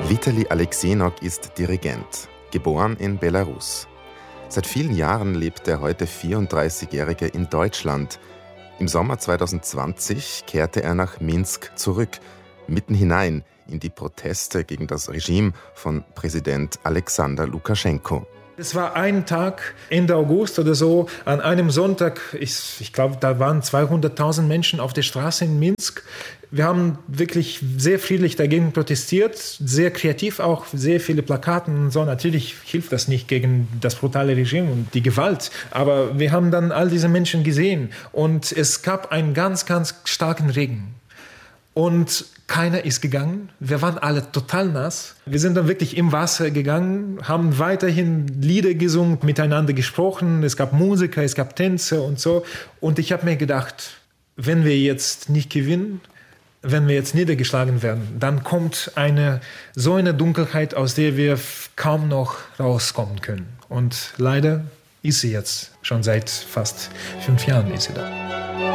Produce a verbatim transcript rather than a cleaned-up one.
Witali Alexejenok ist Dirigent, geboren in Belarus. Seit vielen Jahren lebt der heute vierunddreißigjährige in Deutschland. Im Sommer zweitausendzwanzig kehrte er nach Minsk zurück, mitten hinein in die Proteste gegen das Regime von Präsident Alexander Lukaschenko. Es war ein Tag, Ende August oder so, an einem Sonntag, ich, ich glaube, da waren zweihunderttausend Menschen auf der Straße in Minsk. Wir haben wirklich sehr friedlich dagegen protestiert, sehr kreativ auch, sehr viele Plakate und so. Natürlich hilft das nicht gegen das brutale Regime und die Gewalt, aber wir haben dann all diese Menschen gesehen und es gab einen ganz, ganz starken Regen. Und keiner ist gegangen. Wir waren alle total nass. Wir sind dann wirklich im Wasser gegangen, haben weiterhin Lieder gesungen, miteinander gesprochen. Es gab Musiker, es gab Tänze und so. Und ich habe mir gedacht, wenn wir jetzt nicht gewinnen, wenn wir jetzt niedergeschlagen werden, dann kommt eine so eine Dunkelheit, aus der wir kaum noch rauskommen können. Und leider ist sie jetzt schon seit fast fünf Jahren ist sie da.